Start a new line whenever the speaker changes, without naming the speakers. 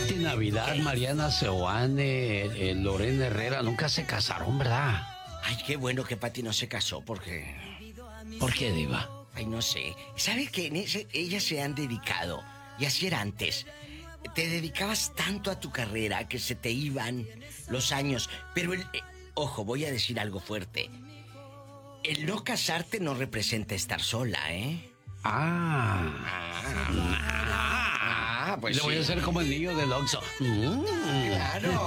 Pati Navidad, Mariana Seoane, Lorena Herrera, nunca se casaron, ¿verdad?
Ay, qué bueno que Pati no se casó porque...
¿Por qué, diva?
Ay, no sé. ¿Sabe que ellas se han dedicado? Y así era antes. Te dedicabas tanto a tu carrera que se te iban los años. Pero ojo, voy a decir algo fuerte. El no casarte no representa estar sola, ¿eh?
Pues
pues
le voy a hacer como el niño del Oxxo.
Claro.